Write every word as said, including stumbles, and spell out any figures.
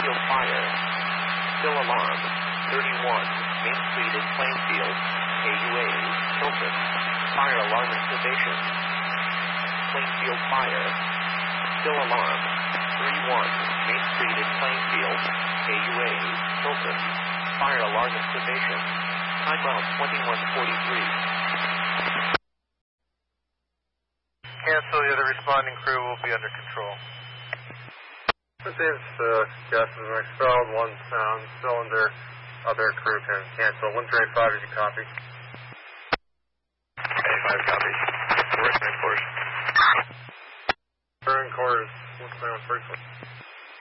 Plainfield Fire. Still alarm. thirty-one, Main Street in Plainfield. A U A, Hilton. Fire alarm activation. Plainfield Fire. Still alarm. thirty-one, Main Street in Plainfield. A U A, Hilton. Fire alarm activation. Time out twenty-one forty-three. Cancel, the other responding crew will be under control. This is uh, Justin McSpelled, one sound, cylinder, other crew can cancel. one three eight five, did you copy? eighty-five copy. Course, main course. Burn course, one twenty-one, first one.